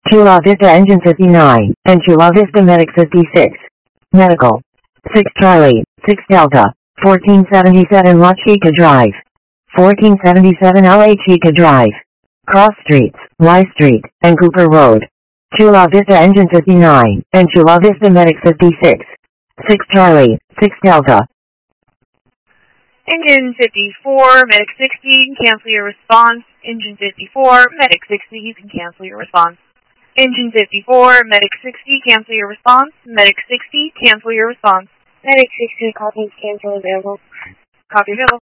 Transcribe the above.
Chula Vista Engine 59, and Chula Vista Medic 56. Medical. 6 Charlie, 6 Delta, 1477 La Chica Drive. 1477 LA Chica Drive. Cross Streets, Y Street, and Cooper Road. Chula Vista Engine 59, and Chula Vista Medic 56. 6 Charlie, 6 Delta. Engine 54, Medic 60, you can cancel your response. Engine 54, Medic 60, you can cancel your response. Engine 54, Medic 60, cancel your response. Medic 60, cancel your response. Medic 60, copy, cancel available. Copy available.